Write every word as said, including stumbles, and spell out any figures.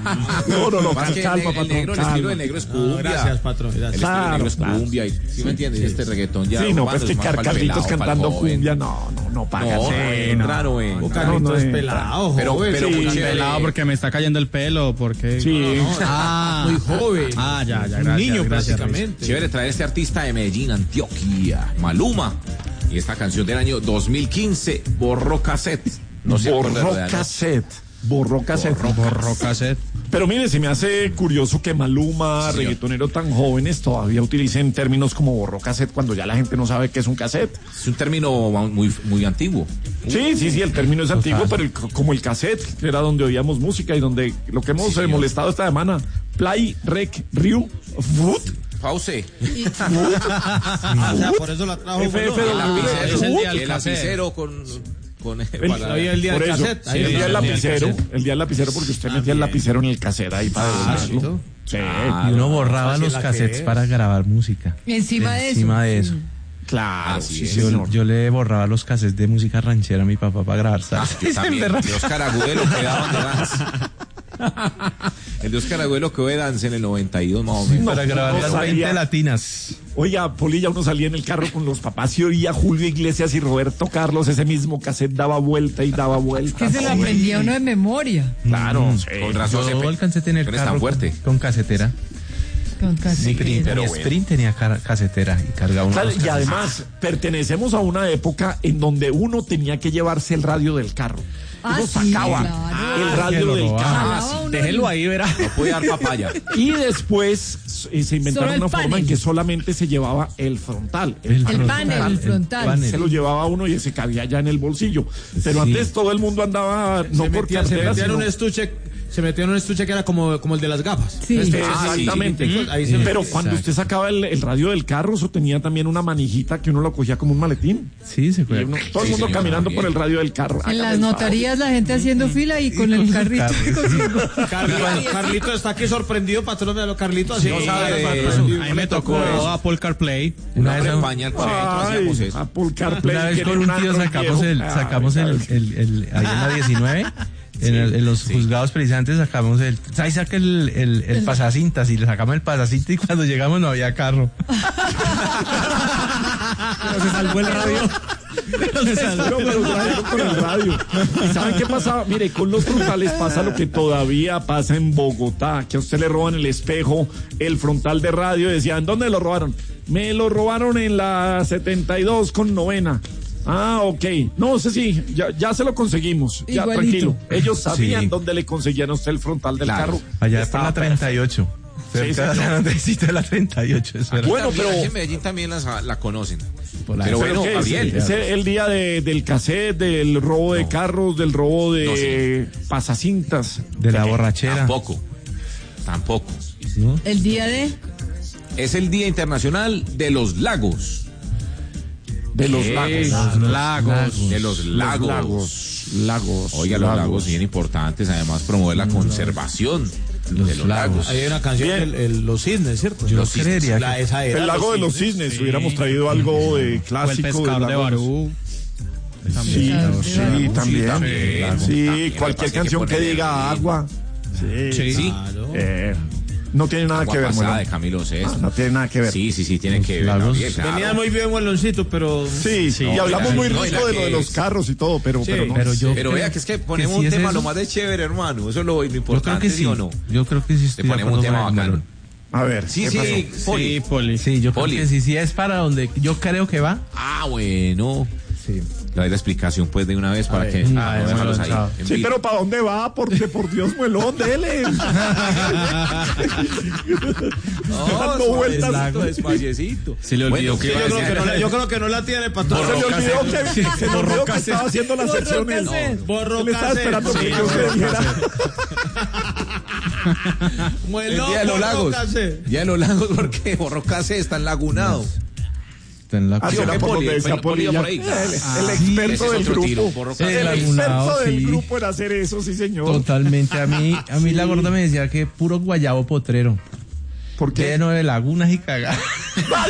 No, no, no, Más que calma, el, el patrón, negro, el calma. estilo del negro es cumbia. No, gracias, patrón, gracias. El estilo del negro es Claro, cumbia. Y, ¿sí me entiendes? Este reggaetón ya. Sí, no, urbano pues que es más pa'l Carlitos pelado, pa'l cantando joven. cumbia, no, no, no paga. No, sí, no entra, no entra. O Carlitos No, no es entra. pelado, Pero, joven. pero sí, muy chévere. Pelado porque me está cayendo el pelo, porque. Sí. Ah, muy joven. Ah, ya, ya, Un gracias, niño gracias, prácticamente. Chévere traer este artista de Medellín, Antioquia, Maluma. Y esta canción del año dos mil quince, Borró Cassette. No se acuerda Borró de la- cassette. Borró cassette. Borró cassette. Pero mire, se me hace curioso que Maluma, Sí, reggaetonero tan jóvenes, todavía utilicen términos como borró cassette cuando ya la gente no sabe qué es un cassette. Es un término muy, muy antiguo. Sí, sí, sí, el término es antiguo, pero el- como el cassette, que era donde oíamos música y donde lo que hemos Sí, eh, señor. molestado esta semana, play, rec, riu, foot, Pause. Ah, o sea, por eso la trajo. F F boludo. El Ah, lapicero, es el día del el cassette. lapicero con... con El, para- Ahí el día por del eso, cassette. sí, Ahí el el día del día del lapicero, cassette. el día del lapicero porque usted metía el lapicero en el cassette ahí para devolverlo. Sí, Ah, Y uno borraba fácil los la que cassettes es. para grabar música. Encima de eso. Encima de eso. claro, Así sí, es. Yo, señor. yo le borraba los cassettes de música ranchera a mi papá para grabar Ah, salsa. yo también. De Oscar Agudelo que daban de dance. El de Oscar Agudelo que de dance en el noventa y dos más o menos. No, para grabar no las sabía. veinte latinas. Oiga, Polilla, uno salía en el carro con los papás y oía Julio Iglesias y Roberto Carlos, ese mismo cassette daba vuelta y daba vuelta. Que se lo aprendía uno de memoria. Claro, sí. Con razón. Yo se- alcancé a tener no eres tan carro fuerte. con, con casetera. Con Mi, cassette. mi pero bueno. Sprint tenía car- casetera y cargaba unos Claro, y cassettes. además, pertenecemos a una época en donde uno tenía que llevarse el radio del carro. Ah, Uno sí, sacaba claro. el que radio lo del robaba. carro. Jalaba uno Déjelo el- ahí, verá. No puede dar papaya. Y después eh, se inventaron Solo el una forma panel. en que solamente se llevaba el frontal. El El frontal, panel, el frontal. panel. Se lo llevaba uno y se cabía ya en el bolsillo. Pero Sí. antes todo el mundo andaba, no Se por metía, se cartera, metía en sino- un estuche, se metía en un estuche que era como, como el de las gafas. Sí. Este, Ah, sí, exactamente. chiquitico, ahí se Pero metía. cuando Exacto. usted sacaba el, el radio del carro, eso tenía también una manijita que uno lo cogía como un maletín. Sí, se Y fue. uno- todo el Sí, mundo señor, caminando también. por el radio del carro. En Hágame las el favor. notarías la gente haciendo fila y con el carrito. Carlito, Carlito está aquí sorprendido, patrón de los Carlitos. Así No no sabe sabe, de patrón. eso. A mí me tocó eso. Apple CarPlay. Una Una vez, campaña al centro Ay, hacíamos eso. Apple CarPlay una vez tiene con un un tío Android sacamos viejo. el, Ah, sacamos el, el, el, ahí en la diecinueve, en, el- en los juzgados precisamente sacamos el, ahí saca el, el, el pasacintas y le sacamos el pasacinta y cuando llegamos no había carro. Pero se salvó el radio. No, pero trajeron con el radio. ¿Y saben qué pasaba? Mire, con los frontales pasa lo que todavía pasa en Bogotá, que a usted le roban el espejo, el frontal de radio, y decían, ¿dónde lo robaron? Me lo robaron en la setenta y dos con novena. Ah, ok. No sé si, ya, ya se lo conseguimos. Ya, Igualito. tranquilo. Ellos sabían Sí. dónde le conseguían a usted el frontal del Claro. carro. Allá por Estaba la treinta y ocho. Sí, Cerca de señor. la necesito de la treinta y ocho. Eso era. Bueno, También, pero- aquí en Medellín también las- la conocen. Por la- Pero ¿Pero bueno, qué es? Gabriel. ¿Es el, el día de- del cassette, del robo de No. carros, del robo de No, pasacintas? de la borrachera. Tampoco. Tampoco. ¿no? El día de. Es el Día Internacional de los Lagos. De los ¿Qué? lagos. Los lagos. De los Los lagos. lagos. Lagos. Oiga, los lagos bien importantes. Además, promover la conservación de los lagos. Hay una canción, Bien. el, el- Los Cisnes, ¿cierto? Yo Los cisnes. creería La- que esa era, El lago de los cisnes. sí. Hubiéramos traído algo de O el clásico. pescador del de lago Barú. Sí, También. sí, Sí, también. también. Sí, También, cualquier así que canción que ponerle diga ritmo. agua. Sí. Sí. Sí. Claro. Eh, no tiene nada Agua que ver, pasada Molón. de Camilo Sesto. Ah, no tiene nada que ver. Sí, sí, sí, tiene que ver. lagos. Gabriel, claro. Venía muy bien Hueloncito, pero... Sí, Sí. y hablamos No, muy no, rico la de lo que de los es- carros y todo, pero, Sí, pero no. pero yo Pero creo vea que es que que ponemos sí un es tema eso. lo más de chévere, hermano. Eso es lo Yo creo importante, que ¿sí sí. o no? Yo creo que sí Le estoy de ponemos un acuerdo tema con el bacano. Melón. A ver, Sí, ¿qué sí, pasó? Poli. Sí, Poli. Sí, yo creo Poli. que sí, sí es para donde yo creo que va. Ah, bueno. Sí. Le doy la explicación pues de una vez para ver. que Mm, ah, ah, no dejarlos bueno, ahí. chao. en Sí, vivo. pero ¿para dónde va? Porque por Dios, Melón, dele. No, dando vueltas. suavecito, despaciecito. Se le olvidó Bueno, que Sí, iba yo, a creo decir. que no la, yo creo que no la tiene, patrón. Se le olvidó que, se le olvidó que estaba haciendo las Borró secciones. cassette. Borró Él estaba cassette. esperando Sí, que yo borró se dijera. El Muelón, día de los borró lagos. cassette. Día de los lagos porque Borrocase está enlagunado. Está en la Ah, Sí, será ¿qué por Poli? donde decía Poli iba Polilla. por ahí. El, el Ah, experto ese es del otro tiro, grupo. Borrocase. El El experto lagunado, del sí. grupo en hacer eso, sí, señor. Totalmente. A mí, a mí la gorda me decía que puro guayabo potrero. ¿Por qué? Lleno de lagunas y cagadas.